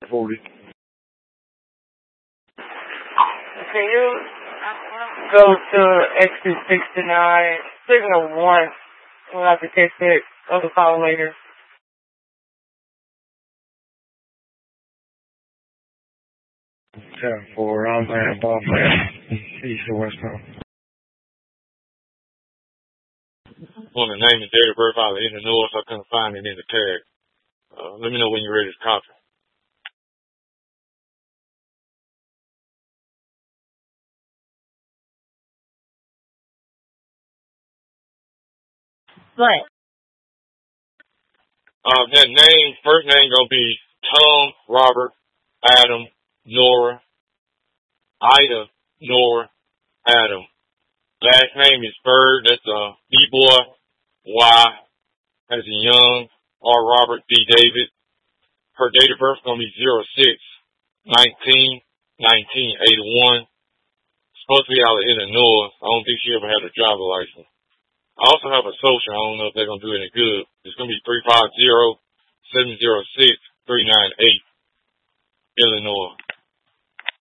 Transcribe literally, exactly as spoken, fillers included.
forty. Can you go to exit sixty-nine, signal one, we'll have to catch that other call later. seven four, I'm man, Bob man, east or west now. On the name and date of birth out of Illinois, I couldn't find it in the tag. Uh, let me know when you're ready to copy. Right. Uh, that name, first name gonna be Tom, Robert, Adam, Nora, Ida, Nora, Adam. Last name is Bird, that's uh, B-Boy, Y, as in Young, R. Robert, D. David. Her date of birth gonna be zero six nineteen nineteen eighty-one. Supposed to be out of Illinois. I don't think she ever had a driver's license. I also have a social. I don't know if they're going to do any good. It's going to be three five zero seven zero six three nine eight, Illinois.